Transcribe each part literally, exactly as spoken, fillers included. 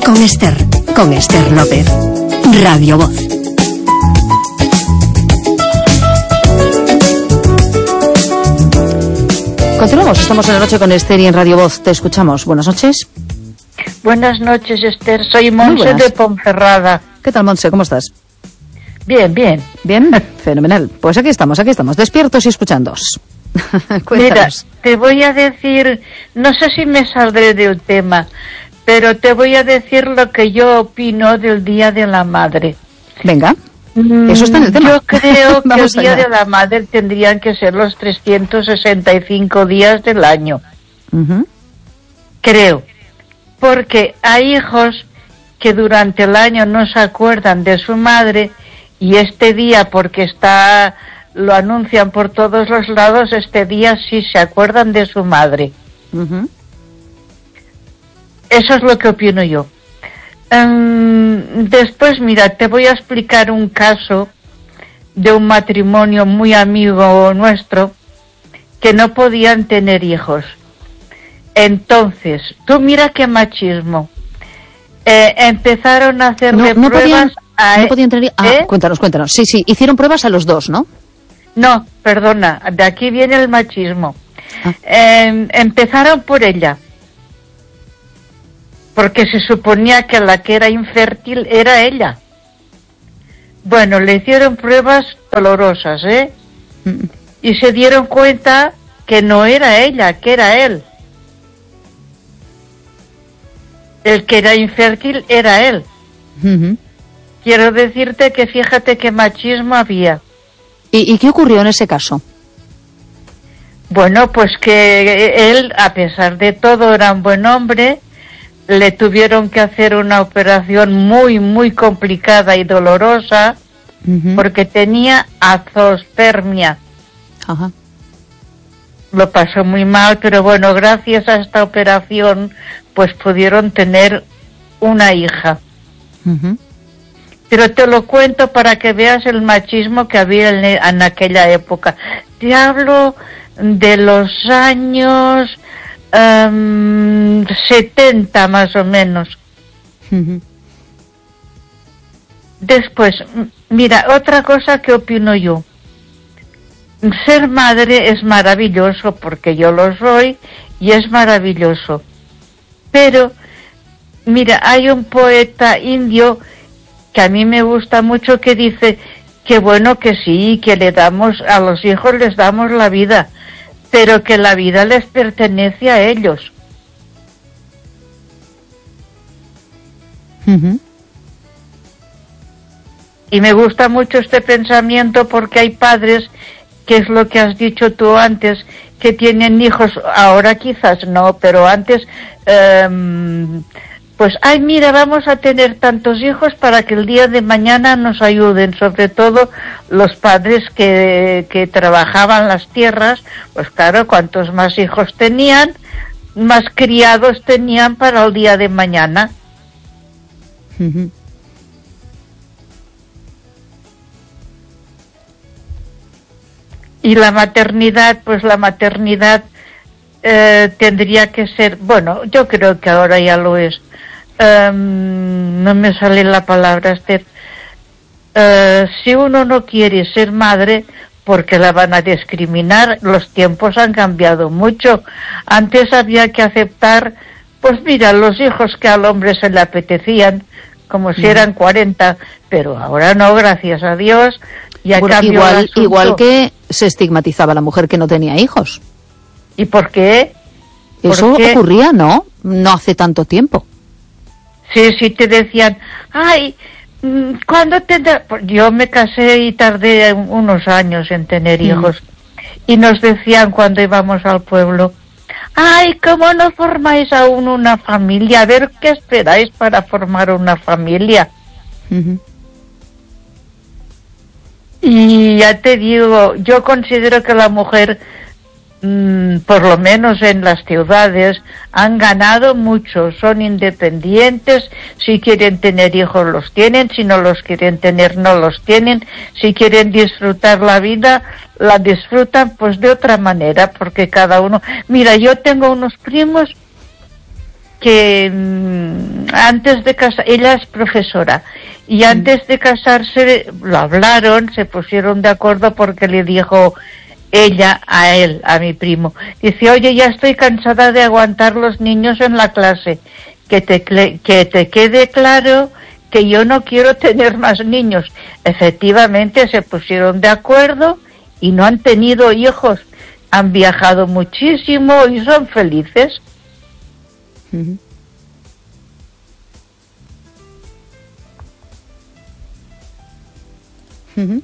con Esther, con Esther López. Radio Voz. Continuamos, estamos en la noche con Esther y en Radio Voz. Te escuchamos. Buenas noches. Buenas noches, Esther. Soy Monse de Ponferrada. ¿Qué tal, Monse? ¿Cómo estás? Bien, bien. Bien, fenomenal. Pues aquí estamos, aquí estamos, despiertos y escuchándos. Mira, te voy a decir, no sé si me saldré del tema, pero te voy a decir lo que yo opino del Día de la Madre. Venga, eso está en el tema. Yo creo que el Día allá. de la Madre tendrían que ser los trescientos sesenta y cinco días del año. Uh-huh. Creo. Porque hay hijos que durante el año no se acuerdan de su madre y este día, porque está, lo anuncian por todos los lados, este día sí se acuerdan de su madre. Uh-huh. Eso es lo que opino yo. Um, después, mira, te voy a explicar un caso de un matrimonio muy amigo nuestro que no podían tener hijos. Entonces, tú mira qué machismo. Eh, empezaron a hacerle no, no pruebas podían, a... No podían tener... Ah, ¿eh? cuéntanos, cuéntanos. Sí, sí, hicieron pruebas a los dos, ¿no? No, perdona, de aquí viene el machismo. Ah. Eh, empezaron por ella, porque se suponía que la que era infértil era ella. Bueno, le hicieron pruebas dolorosas, ¿eh? Mm. Y se dieron cuenta que no era ella, que era él. El que era infértil era él. Uh-huh. Quiero decirte que fíjate qué machismo había. ¿Y, ¿Y qué ocurrió en ese caso? Bueno, pues que él, a pesar de todo, era un buen hombre. Le tuvieron que hacer una operación muy, muy complicada y dolorosa, Uh-huh. porque tenía azoospermia. Ajá. Lo pasó muy mal, pero bueno, gracias a esta operación, pues pudieron tener una hija. Uh-huh. Pero te lo cuento para que veas el machismo que había en, en aquella época. Te hablo de los años um, setenta más o menos. Uh-huh. Después, mira, otra cosa que opino yo. Ser madre es maravilloso, porque yo lo soy, y es maravilloso. Pero, mira, hay un poeta indio que a mí me gusta mucho, que dice que bueno, que sí, que le damos, a los hijos les damos la vida, pero que la vida les pertenece a ellos. Uh-huh. Y me gusta mucho este pensamiento, porque hay padres, que es lo que has dicho tú antes, que tienen hijos, ahora quizás no, pero antes, um, pues, ay, mira, vamos a tener tantos hijos para que el día de mañana nos ayuden, sobre todo los padres que, que trabajaban las tierras, pues claro, cuantos más hijos tenían, más criados tenían para el día de mañana. Uh-huh. Y la maternidad, pues la maternidad eh, tendría que ser, bueno, yo creo que ahora ya lo es. Um, no me sale la palabra, Esther. Uh, si uno no quiere ser madre, porque la van a discriminar, los tiempos han cambiado mucho. Antes había que aceptar, pues mira, los hijos que al hombre se le apetecían, como si eran cuarenta, pero ahora no, gracias a Dios. Ya Bueno, cambió igual, el asunto. igual que se estigmatizaba a la mujer que no tenía hijos. ¿Y por qué? ¿Por Eso qué? ocurría, ¿no? No hace tanto tiempo. Sí, sí, te decían, ay, ¿cuándo tendrás? Yo me casé y tardé unos años en tener Mm. hijos. Y nos decían cuando íbamos al pueblo, ay, ¿cómo no formáis aún una familia? A ver, ¿qué esperáis para formar una familia? Uh-huh. Y ya te digo, yo considero que la mujer, mmm, por lo menos en las ciudades, han ganado mucho, son independientes, si quieren tener hijos los tienen, si no los quieren tener no los tienen, si quieren disfrutar la vida, la disfrutan pues de otra manera, porque cada uno... Mira, yo tengo unos primos que mmm, antes de casar, ella es profesora, y antes de casarse lo hablaron, se pusieron de acuerdo porque le dijo ella a él, a mi primo, dice, oye, ya estoy cansada de aguantar los niños en la clase, que te, que te quede claro que yo no quiero tener más niños. Efectivamente se pusieron de acuerdo y no han tenido hijos, han viajado muchísimo y son felices. Uh-huh. Uh-huh.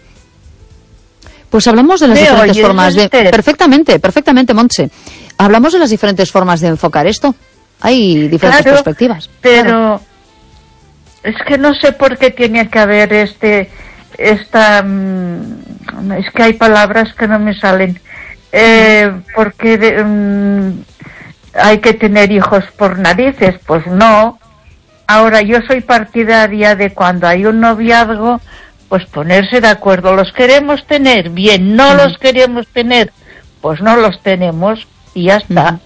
Pues hablamos de las ¿Me diferentes oyes, formas de... Esther? Perfectamente, perfectamente, Montse. Hablamos de las diferentes formas de enfocar esto. Hay diferentes Claro, perspectivas. Pero Claro. es que no sé por qué tiene que haber este... esta mmm, es que hay palabras que no me salen. Eh, porque de, mmm, hay que tener hijos por narices. Pues no. Ahora, yo soy partidaria de cuando hay un noviazgo, pues ponerse de acuerdo. ¿Los queremos tener? Bien. ¿No los queremos tener? Pues no los tenemos y ya está.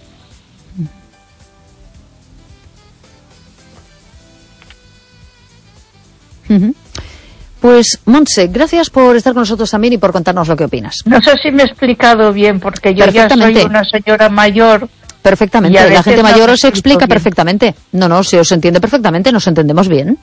Uh-huh. Pues, Montse, gracias por estar con nosotros también y por contarnos lo que opinas. No sé si me he explicado bien, porque yo ya soy una señora mayor. Perfectamente, la gente mayor os explica bien. perfectamente. No, no, se os entiende perfectamente, nos entendemos bien.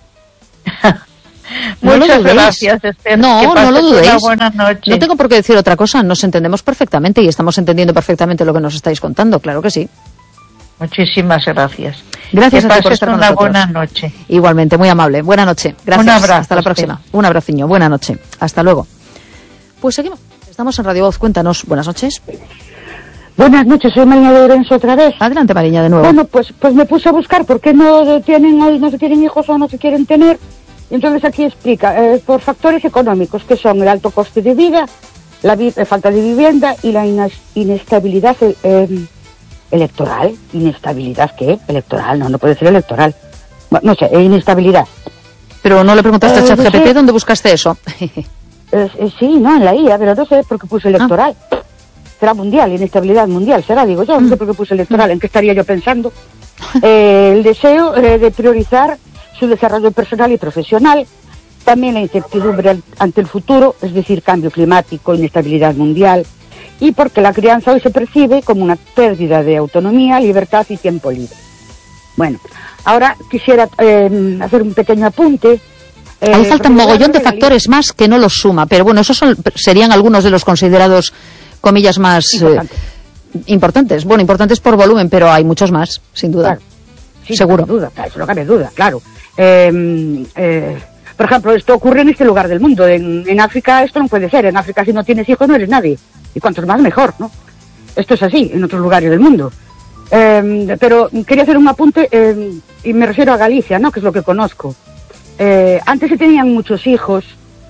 Muchas no lo dudéis. gracias, Esther. No, que no lo pases dudéis. Una buena noche. No tengo por qué decir otra cosa, nos entendemos perfectamente y estamos entendiendo perfectamente lo que nos estáis contando, claro que sí. Muchísimas gracias. Gracias que a ti por pases estar con una nosotros. buena noche. Igualmente, muy amable. Buena noche. Gracias. Un abrazo, Hasta la próxima. Esther. Un abraciño. Buena noche. Hasta luego. Pues seguimos. Estamos en Radio Voz. Cuéntanos. Buenas noches. Buenas noches, soy Mariña de Orense otra vez. Adelante, Mariña, de nuevo. Bueno, pues pues me puse a buscar por qué no tienen no se tienen hijos o no se quieren tener. Entonces aquí explica, eh, por factores económicos, que son el alto coste de vida, la vi- eh, falta de vivienda y la inas- inestabilidad eh, eh, electoral. ¿Inestabilidad qué? Electoral, no, no puede ser electoral. Bueno, no sé, eh, inestabilidad. Pero no le preguntaste Eh, a ChatGPT no sé. dónde buscaste eso. Eh, eh, sí, no, en la I A, pero no sé por qué puse electoral. Ah. Será mundial, inestabilidad mundial, será, digo yo, no sé por qué puse electoral, ¿en qué estaría yo pensando? Eh, el deseo eh, de priorizar su desarrollo personal y profesional, también la incertidumbre al- ante el futuro, es decir, cambio climático, inestabilidad mundial, y porque la crianza hoy se percibe como una pérdida de autonomía, libertad y tiempo libre. Bueno, ahora quisiera eh, hacer un pequeño apunte. Eh, Ahí falta un porque mogollón de la- factores más que no los suma. Pero bueno, esos son, serían algunos de los considerados, comillas, más eh, Importante. importantes. Bueno, importantes por volumen, pero hay muchos más, sin duda. Claro. Sí, Seguro. No cabe duda, claro, eso no cabe duda, claro. Eh, eh, por ejemplo, esto ocurre en este lugar del mundo. En, en África esto no puede ser. En África si no tienes hijos no eres nadie. Y cuantos más mejor, ¿no? Esto es así en otros lugares del mundo. Eh, pero quería hacer un apunte eh, y me refiero a Galicia, ¿no? Que es lo que conozco. Eh, antes se tenían muchos hijos,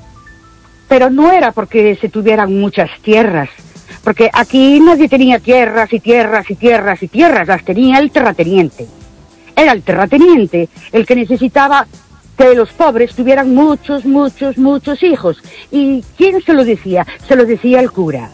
pero no era porque se tuvieran muchas tierras. Porque aquí nadie tenía tierras y tierras y tierras y tierras. Las tenía el terrateniente. Era el terrateniente el que necesitaba que los pobres tuvieran muchos, muchos, muchos hijos. ¿Y quién se lo decía? Se lo decía el cura.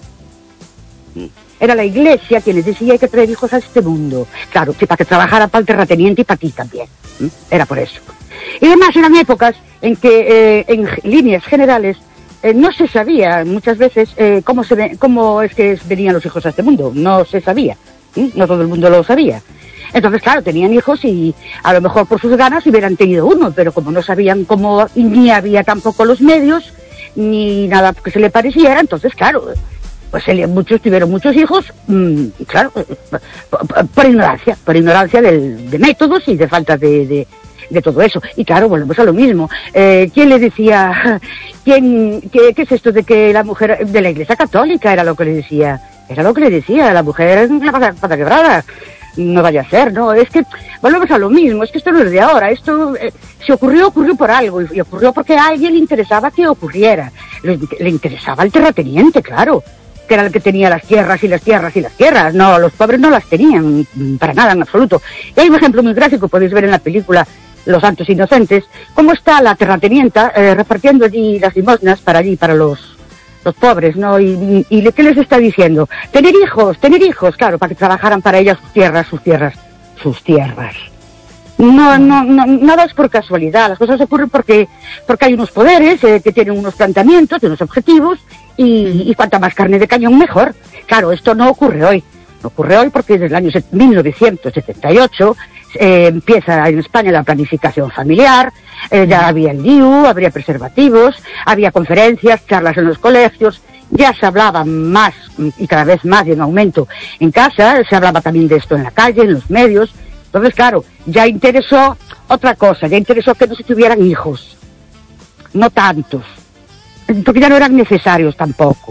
Era la iglesia quien les decía hay que traer hijos a este mundo. Claro, que para que trabajara para el terrateniente y para ti también. ¿Mm? Era por eso. Y además eran épocas en que, eh, en g- líneas generales, eh, no se sabía muchas veces eh, cómo, se ve- cómo es que venían los hijos a este mundo. No se sabía. ¿Mm? No todo el mundo lo sabía. Entonces, claro, tenían hijos y a lo mejor por sus ganas hubieran tenido uno, pero como no sabían cómo, y ni había tampoco los medios, ni nada que se le pareciera, entonces, claro, pues él- muchos tuvieron muchos hijos, mmm, y claro, eh, por, por- por ignorancia, por ignorancia del, de métodos y de falta de, de, de todo eso. Y claro, volvemos a lo mismo. Eh, ¿Quién le decía, quién, qué, qué es esto de que la mujer de la Iglesia Católica era lo que le decía? Era lo que le decía, la mujer es una pata, pata quebrada. No vaya a ser, ¿no? Es que volvemos a lo mismo, es que esto no es de ahora, esto eh, si ocurrió, ocurrió por algo, y, y ocurrió porque a alguien le interesaba que ocurriera. Le, le interesaba el terrateniente, claro, que era el que tenía las tierras y las tierras y las tierras. No, los pobres no las tenían, para nada, en absoluto. Y hay un ejemplo muy gráfico, podéis ver en la película Los Santos Inocentes, cómo está la terratenienta eh, repartiendo allí las limosnas para allí, para los... los pobres, ¿no? Y, y, y ¿qué les está diciendo? Tener hijos, tener hijos, claro, para que trabajaran para ellas sus tierras, sus tierras. sus tierras. No, no, no, nada es por casualidad, las cosas ocurren porque, porque hay unos poderes eh, que tienen unos planteamientos, unos objetivos, y, y cuanta más carne de cañón mejor. Claro, esto no ocurre hoy, no ocurre hoy porque desde el año mil novecientos setenta y ocho eh, empieza en España la planificación familiar, eh, ya había el D I U, habría preservativos, había conferencias, charlas en los colegios, ya se hablaba más y cada vez más y en aumento en casa, se hablaba también de esto en la calle, en los medios. Entonces, claro, ya interesó otra cosa, ya interesó que no se tuvieran hijos, no tantos, porque ya no eran necesarios tampoco.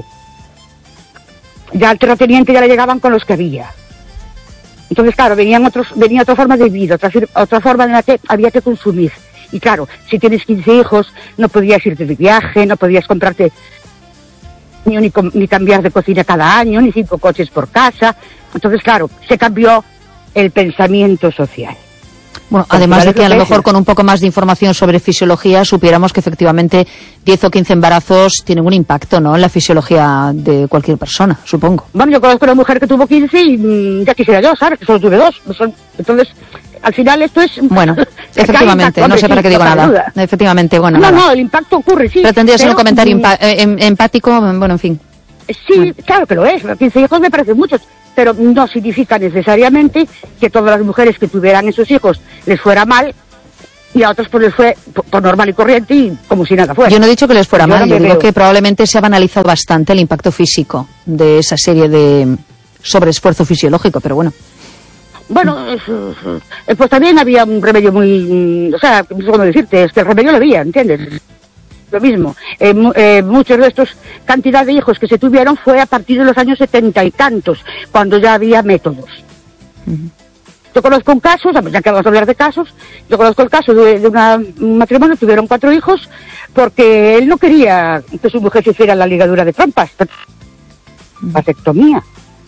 Ya al terrateniente ya le llegaban con los que había. Entonces, claro, venían otros, venía otra forma de vida, otra, otra forma en la que había que consumir. Y claro, si tienes quince hijos, no podías irte de viaje, no podías comprarte ni, ni, ni cambiar de cocina cada año, ni cinco coches por casa. Entonces, claro, se cambió el pensamiento social. Bueno, además de que a lo mejor con un poco más de información sobre fisiología supiéramos que efectivamente diez o quince embarazos tienen un impacto, ¿no?, en la fisiología de cualquier persona, supongo. Bueno, yo conozco una mujer que tuvo quince y mmm, ya quisiera yo, ¿sabes? Que solo tuve dos. Entonces, al final esto es... Bueno, efectivamente, impacto, no sé para qué digo nada. Duda. Efectivamente, bueno, No, nada. no, el impacto ocurre, sí. Pretendía ser un comentario mmm, empa empático, bueno, en fin. Sí, bueno. Claro que lo es. quince hijos me parecen muchos, pero no significa necesariamente que todas las mujeres que tuvieran esos hijos les fuera mal y a otros pues les fue por, por normal y corriente y como si nada fuera. Yo no he dicho que les fuera yo mal, no yo digo veo. que probablemente se ha banalizado bastante el impacto físico de esa serie de sobreesfuerzo fisiológico, pero bueno. Bueno, pues también había un remedio muy... O sea, no sé cómo decirte, es que el remedio lo había, ¿entiendes? Lo mismo, eh, eh, muchos de estos cantidad de hijos que se tuvieron fue a partir de los años setenta y tantos, cuando ya había métodos. Uh-huh. Yo conozco un caso, ya que vamos a hablar de casos, yo conozco el caso de, de una, un matrimonio, tuvieron cuatro hijos, porque él no quería que su mujer se hiciera la ligadura de trompas, uh-huh. vasectomía.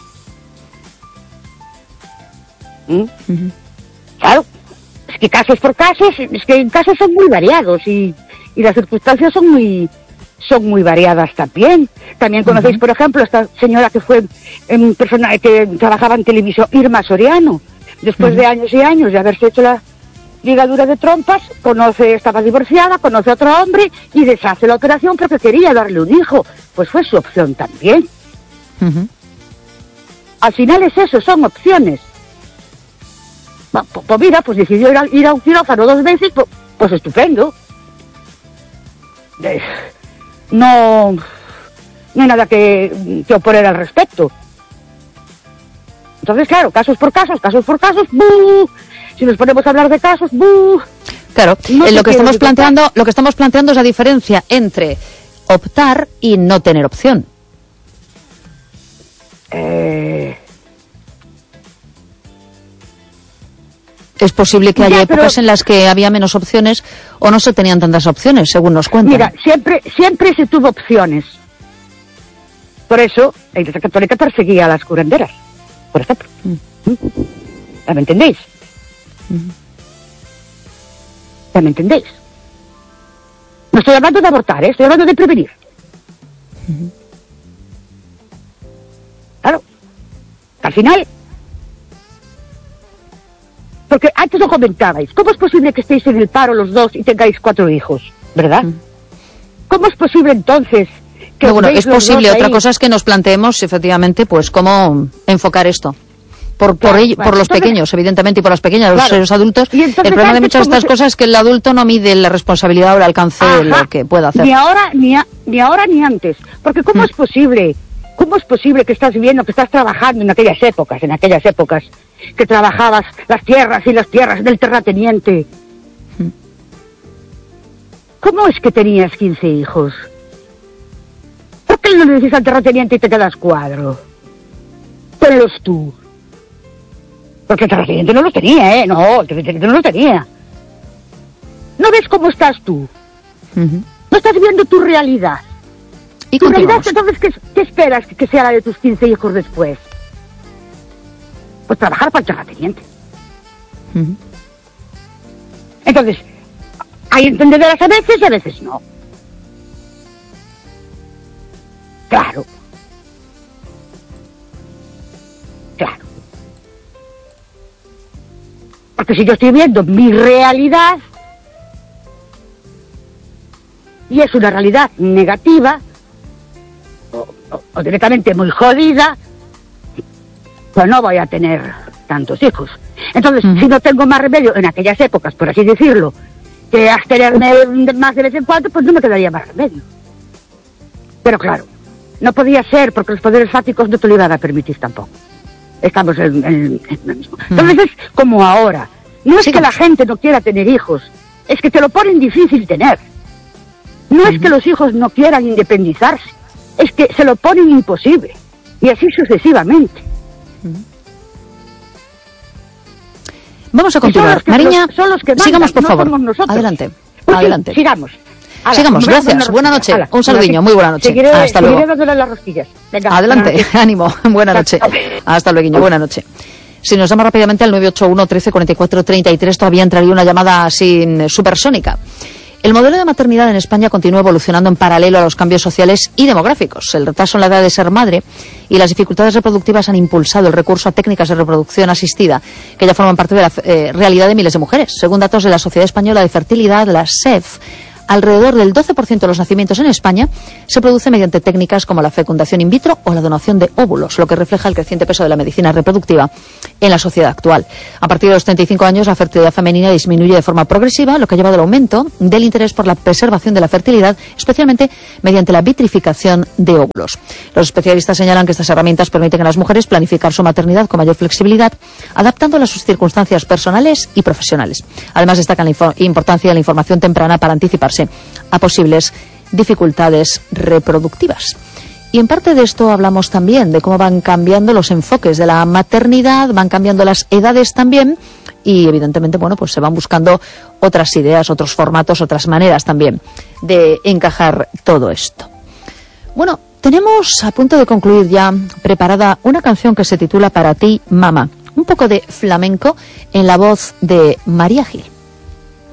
¿Mm? Uh-huh. Claro, es que casos por casos, es que en casos son muy variados y... y las circunstancias son muy son muy variadas también. También conocéis, uh-huh. por ejemplo, esta señora que fue en persona que trabajaba en televisión, Irma Soriano. Después uh-huh. de años y años de haberse hecho la ligadura de trompas, conoce, estaba divorciada, conoce a otro hombre y deshace la operación porque quería darle un hijo. Pues fue su opción también. Uh-huh. Al final es eso, son opciones. Pues, pues mira, pues decidió ir a, ir a un quirófano dos veces, pues, pues estupendo. No, no hay nada que, que oponer al respecto. Entonces, claro, casos por casos, casos por casos, ¡buh! Si nos ponemos a hablar de casos, ¡buh! Claro, no en lo que estamos planteando, lo que estamos planteando es la diferencia entre optar y no tener opción. Eh... Es posible que haya ya, épocas pero... en las que había menos opciones o no se tenían tantas opciones, según nos cuentan. Mira, siempre, siempre se tuvo opciones. Por eso, la Iglesia Católica perseguía a las curanderas, por ejemplo. Mm. ¿Ya me entendéis? Mm. ¿Ya me entendéis? No estoy hablando de abortar, ¿eh? Estoy hablando de prevenir. Mm. Claro. Al final... Porque antes lo comentabais, ¿cómo es posible que estéis en el paro los dos y tengáis cuatro hijos? ¿Verdad? Mm. ¿Cómo es posible entonces que no, bueno, es posible. Otra cosa es que nos planteemos efectivamente pues cómo enfocar esto. Por, por, claro, ello, bueno, por los entonces, pequeños, evidentemente, y por las pequeñas, claro. los, los adultos. El problema de muchas de estas se... cosas es que el adulto no mide la responsabilidad o el alcance Ajá. de lo que pueda hacer. Ni ahora ni, a, ni ahora ni antes. Porque ¿cómo mm. es posible? ¿Cómo es posible que estás viviendo, que estás trabajando en aquellas épocas, en aquellas épocas, que trabajabas las tierras y las tierras del terrateniente? ¿Cómo es que tenías quince hijos? ¿Por qué no le dices al terrateniente y te quedas cuadro? Ponlos tú. Porque el terrateniente no los tenía, ¿eh? No, el terrateniente no los tenía. ¿No ves cómo estás tú? Uh-huh. No estás viendo tu realidad. ¿Y tu realidad, entonces, ¿qué, qué esperas que sea la de tus quince hijos después? Pues trabajar para el terrateniente. Uh-huh. Entonces, hay entendedoras a veces y a veces no. Claro. Claro. Porque si yo estoy viendo mi realidad, y es una realidad negativa, o, o, o directamente muy jodida, pues no voy a tener tantos hijos. Entonces, uh-huh. si no tengo más remedio en aquellas épocas, por así decirlo, que abstenerme más de vez en cuando, pues no me quedaría más remedio. Pero claro, no podía ser, porque los poderes fácticos no te lo iban a permitir tampoco. Estamos en, en, en lo mismo. Uh-huh. Entonces es como ahora. No es sí, que la gente no quiera tener hijos, es que te lo ponen difícil tener. No uh-huh. es que los hijos no quieran independizarse, es que se lo ponen imposible. Y así sucesivamente. Uh-huh. Vamos a continuar. Que, Mariña, los, son los que mandan, sigamos, por no favor. Somos nosotros. Adelante. Pues adelante. Sí, sigamos. Ala, sigamos, gracias. Buena noche. Ala, un saludiño, muy buena noche. Seguiré, Hasta luego. Seguiré dándole las rosquillas. Venga, adelante, ánimo. Buena noche. Hasta luego, buena noche. Si nos llama rápidamente al nueve ocho uno, trece, cuarenta y cuatro, treinta y tres, todavía entraría una llamada sin supersónica. El modelo de maternidad en España continúa evolucionando en paralelo a los cambios sociales y demográficos. El retraso en la edad de ser madre y las dificultades reproductivas han impulsado el recurso a técnicas de reproducción asistida, que ya forman parte de la eh, realidad de miles de mujeres. Según datos de la Sociedad Española de Fertilidad, la S E F, alrededor del doce por ciento de los nacimientos en España se produce mediante técnicas como la fecundación in vitro o la donación de óvulos, lo que refleja el creciente peso de la medicina reproductiva en la sociedad actual. A partir de los treinta y cinco años, la fertilidad femenina disminuye de forma progresiva, lo que ha llevado al aumento del interés por la preservación de la fertilidad, especialmente mediante la vitrificación de óvulos. Los especialistas señalan que estas herramientas permiten a las mujeres planificar su maternidad con mayor flexibilidad, adaptándola a sus circunstancias personales y profesionales. Además, destacan la info- importancia de la información temprana para anticiparse a posibles dificultades reproductivas. Y en parte de esto hablamos también de cómo van cambiando los enfoques de la maternidad, van cambiando las edades también y evidentemente, bueno, pues se van buscando otras ideas, otros formatos, otras maneras también de encajar todo esto. Bueno, tenemos a punto de concluir ya preparada una canción que se titula Para ti, mamá, un poco de flamenco en la voz de María Gil.